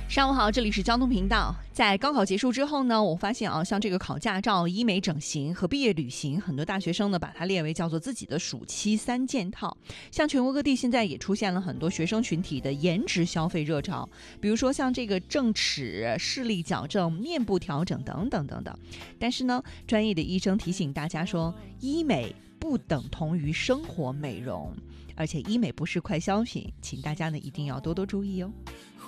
上午好，这里是交通频道。在高考结束之后呢，我发现像这个考驾照、医美整形和毕业旅行，很多大学生呢把它列为叫做自己的暑期3件套。像全国各地现在也出现了很多学生群体的颜值消费热潮，比如说像这个正齿、视力矫正、面部调整等等等等。但是呢，专业的医生提醒大家说，医美不等同于生活美容，而且医美不是快消品，请大家呢一定要多多注意哦。